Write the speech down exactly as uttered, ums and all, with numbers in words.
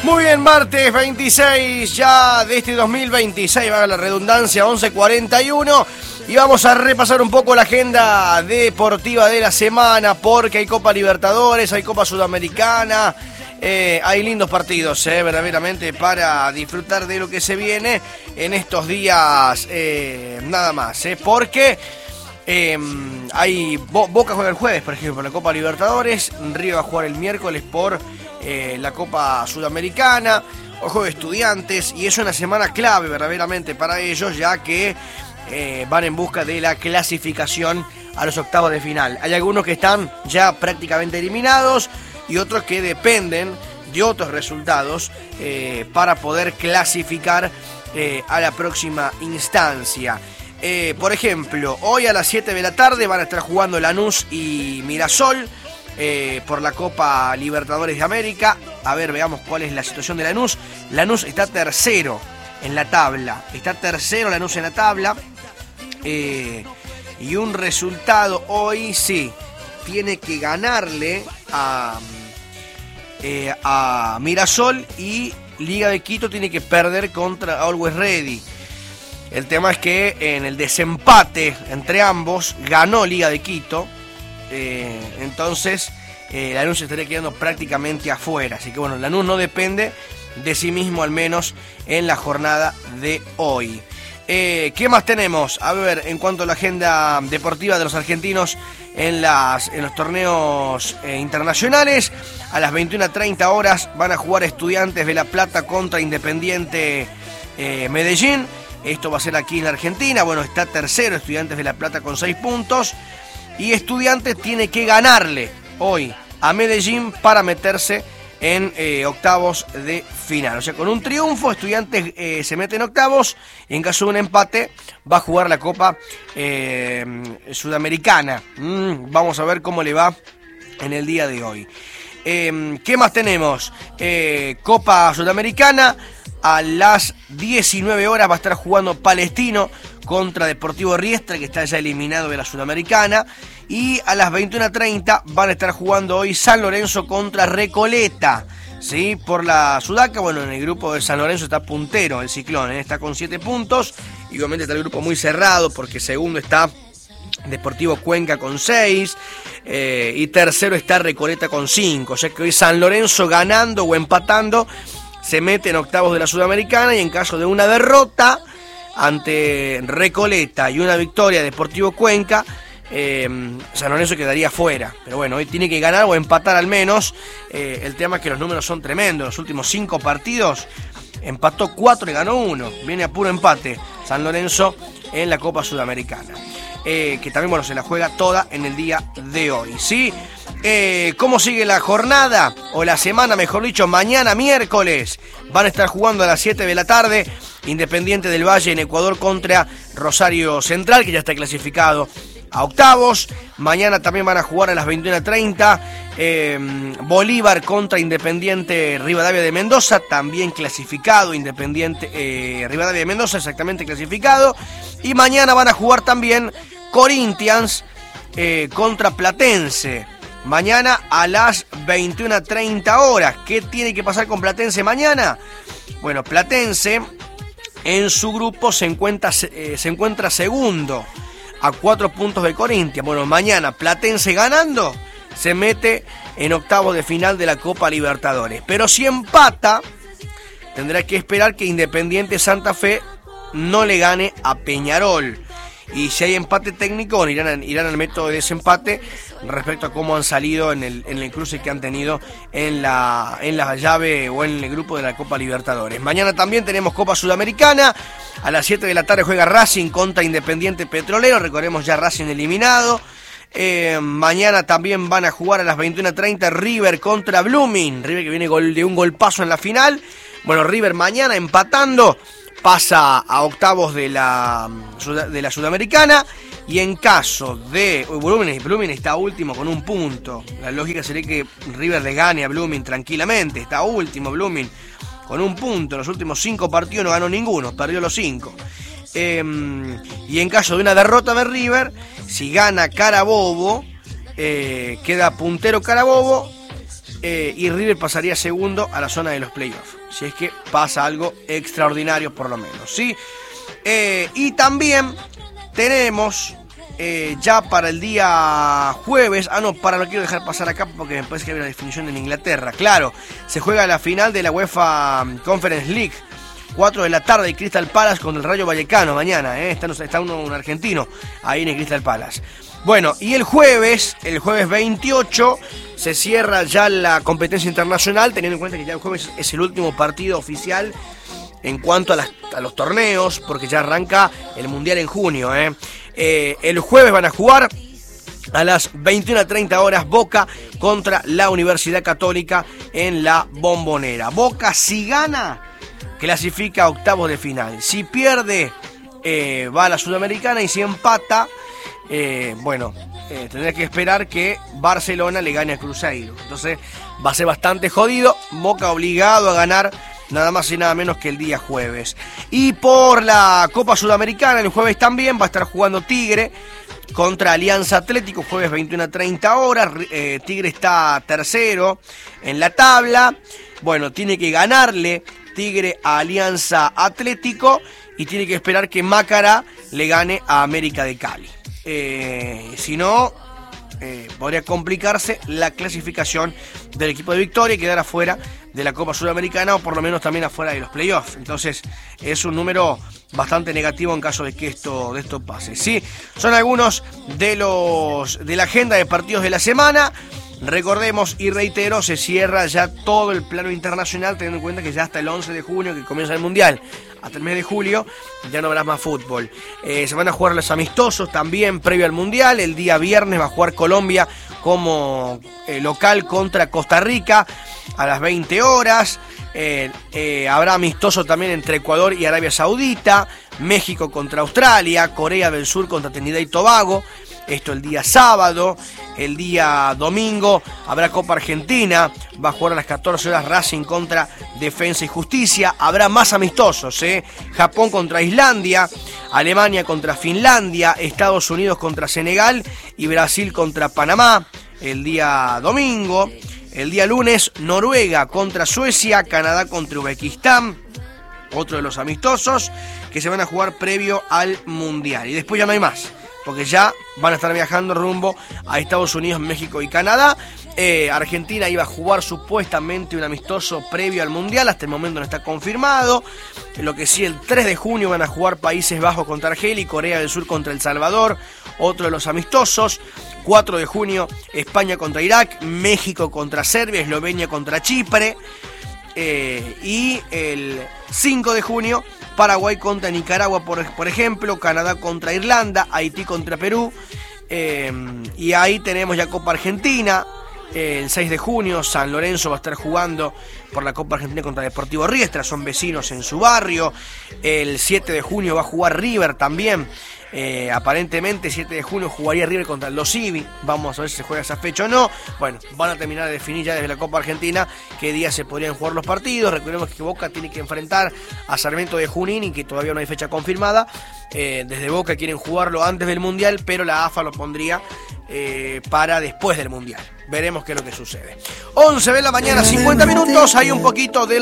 Muy bien, martes veintiséis ya de este dos mil veintiséis, va a la redundancia, once cuarenta y uno. Y vamos a repasar un poco la agenda deportiva de la semana, porque hay Copa Libertadores, hay Copa Sudamericana, eh, hay lindos partidos, eh, verdaderamente, para disfrutar de lo que se viene en estos días, eh, nada más, eh, porque eh, hay Bo- Boca juega el jueves, por ejemplo, la Copa Libertadores, River va a jugar el miércoles por eh, la Copa Sudamericana, ojo de Estudiantes, y es una semana clave verdaderamente para ellos, ya que Eh, van en busca de la clasificación a los octavos de final. Hay algunos que están ya prácticamente eliminados y otros que dependen de otros resultados eh, para poder clasificar eh, a la próxima instancia. Eh, por ejemplo, hoy a las siete de la tarde van a estar jugando Lanús y Mirasol eh, por la Copa Libertadores de América. A ver, veamos cuál es la situación de Lanús. Lanús está tercero en la tabla. Está tercero Lanús en la tabla. Eh, y un resultado hoy sí tiene que ganarle a, eh, a Mirasol, y Liga de Quito tiene que perder contra Always Ready. El tema es que en el desempate entre ambos ganó Liga de Quito, eh, entonces eh, Lanús se estaría quedando prácticamente afuera. Así que bueno, Lanús no depende de sí mismo, al menos en la jornada de hoy. Eh, ¿Qué más tenemos? A ver, en cuanto a la agenda deportiva de los argentinos en, las, en los torneos eh, internacionales, a las veintiuna treinta horas van a jugar Estudiantes de La Plata contra Independiente eh, Medellín. Esto va a ser aquí en la Argentina. Bueno, está tercero Estudiantes de La Plata con seis puntos. Y Estudiantes tiene que ganarle hoy a Medellín para meterse en eh, octavos de final. O sea, con un triunfo, Estudiantes eh, se mete en octavos, y en caso de un empate va a jugar la Copa eh, Sudamericana. Mm, vamos a ver cómo le va en el día de hoy. Eh, ¿Qué más tenemos? Eh, Copa Sudamericana, a las diecinueve horas va a estar jugando Palestino contra Deportivo Riestra, que está ya eliminado de la Sudamericana. Y a las veintiuna treinta van a estar jugando hoy San Lorenzo contra Recoleta, ¿sí? Por la Sudaca. Bueno, en el grupo de San Lorenzo está puntero el Ciclón, ¿eh? Está con siete puntos. Igualmente está el grupo muy cerrado, porque segundo está Deportivo Cuenca con seis, eh, y tercero está Recoleta con cinco. O sea que hoy San Lorenzo, ganando o empatando, se mete en octavos de la Sudamericana, y en caso de una derrota ante Recoleta y una victoria de Deportivo Cuenca, Eh, San Lorenzo quedaría fuera. Pero bueno, hoy tiene que ganar o empatar al menos. eh, El tema es que los números son tremendos. Los últimos cinco partidos empató cuatro y ganó uno. Viene a puro empate San Lorenzo en la Copa Sudamericana, eh, que también, bueno, se la juega toda en el día de hoy, ¿sí? Eh, ¿Cómo sigue la jornada? O la semana, mejor dicho. Mañana miércoles van a estar jugando a las siete de la tarde Independiente del Valle en Ecuador contra Rosario Central, que ya está clasificado a octavos. Mañana también van a jugar a las veintiuna treinta eh, Bolívar contra Independiente Rivadavia de Mendoza, también clasificado. Independiente eh, Rivadavia de Mendoza, exactamente clasificado. Y mañana van a jugar también Corinthians eh, contra Platense. Mañana a las veintiuna treinta horas. ¿Qué tiene que pasar con Platense mañana? Bueno, Platense en su grupo se encuentra, eh, se encuentra segundo, a cuatro puntos de Corinthians. Bueno, mañana Platense ganando se mete en octavos de final de la Copa Libertadores. Pero si empata, tendrá que esperar que Independiente Santa Fe no le gane a Peñarol. Y si hay empate técnico, bueno, irán, irán al método de desempate respecto a cómo han salido en el, en el cruce que han tenido en la, en la llave o en el grupo de la Copa Libertadores. Mañana también tenemos Copa Sudamericana. A las siete de la tarde juega Racing contra Independiente Petrolero. Recordemos, ya Racing eliminado. Eh, mañana también van a jugar a las veintiuna treinta River contra Blooming. River que viene gol, de un golpazo en la final. Bueno, River mañana empatando pasa a octavos de la, de la Sudamericana. Y en caso de Blooming, Blooming está último con un punto. La lógica sería que River le gane a Blooming tranquilamente. Está último Blooming con un punto. En los últimos cinco partidos no ganó ninguno, perdió los cinco. Eh, y en caso de una derrota de River, si gana Carabobo, eh, queda puntero Carabobo. eh, y River pasaría segundo a la zona de los playoffs. Si es que pasa algo extraordinario por lo menos, ¿sí? Eh, y también tenemos eh, ya para el día jueves, ah no, para no quiero dejar pasar acá porque me parece que hay una definición en Inglaterra, claro, se juega la final de la UEFA Conference League, cuatro de la tarde, y Crystal Palace contra el Rayo Vallecano mañana, ¿eh? está, está uno, un argentino ahí en el Crystal Palace. Bueno, y el jueves, el jueves veintiocho, se cierra ya la competencia internacional, teniendo en cuenta que ya el jueves es el último partido oficial en cuanto a, las, a los torneos, porque ya arranca el Mundial en junio. ¿eh? Eh, el jueves van a jugar a las veintiuna treinta horas Boca contra la Universidad Católica en la Bombonera. Boca, si gana, clasifica a octavos de final. Si pierde, eh, va a la Sudamericana, y si empata, eh, bueno, eh, tendrá que esperar que Barcelona le gane a Cruzeiro. Entonces va a ser bastante jodido. Boca obligado a ganar nada más y nada menos que el día jueves. Y por la Copa Sudamericana, el jueves también va a estar jugando Tigre contra Alianza Atlético, jueves veintiuna treinta horas. eh, Tigre está tercero en la tabla. Bueno, tiene que ganarle Tigre a Alianza Atlético y tiene que esperar que Mácara le gane a América de Cali. Eh, si no, eh, podría complicarse la clasificación del equipo de Victoria y quedar afuera de la Copa Sudamericana, o por lo menos también afuera de los playoffs. Entonces es un número bastante negativo en caso de que esto, de esto pase. Sí, son algunos de los de la agenda de partidos de la semana. Recordemos y reitero, se cierra ya todo el plano internacional, teniendo en cuenta que ya hasta el once de junio, que comienza el Mundial, hasta el mes de julio, ya no habrá más fútbol. Eh, se van a jugar los amistosos también previo al Mundial. El día viernes va a jugar Colombia como eh, local contra Costa Rica a las veinte horas. Eh, eh, habrá amistoso también entre Ecuador y Arabia Saudita, México contra Australia, Corea del Sur contra Trinidad y Tobago. Esto el día sábado. El día domingo habrá Copa Argentina, va a jugar a las catorce horas Racing contra Defensa y Justicia. Habrá más amistosos, ¿eh? Japón contra Islandia, Alemania contra Finlandia, Estados Unidos contra Senegal y Brasil contra Panamá el día domingo. El día lunes, Noruega contra Suecia, Canadá contra Uzbekistán, otro de los amistosos que se van a jugar previo al Mundial. Y después ya no hay más, porque ya van a estar viajando rumbo a Estados Unidos, México y Canadá. Eh, Argentina iba a jugar supuestamente un amistoso previo al Mundial, hasta el momento no está confirmado. Lo que sí, el tres de junio van a jugar Países Bajos contra Argelia y Corea del Sur contra El Salvador, otro de los amistosos. cuatro de junio, España contra Irak, México contra Serbia, Eslovenia contra Chipre. Eh, y el cinco de junio, Paraguay contra Nicaragua, por, por ejemplo, Canadá contra Irlanda, Haití contra Perú. Eh, y ahí tenemos ya Copa Argentina. Eh, el seis de junio, San Lorenzo va a estar jugando por la Copa Argentina contra Deportivo Riestra, son vecinos en su barrio. El siete de junio va a jugar River también. Eh, aparentemente siete de junio jugaría River contra el Los Ibi. Vamos a ver si se juega esa fecha o no. Bueno, van a terminar de definir ya desde la Copa Argentina qué día se podrían jugar los partidos. Recordemos que Boca tiene que enfrentar a Sarmiento de Junín y que todavía no hay fecha confirmada. Eh, desde Boca quieren jugarlo antes del Mundial, pero la A F A lo pondría eh, para después del Mundial. Veremos qué es lo que sucede. once de la mañana, cincuenta minutos. Hay un poquito de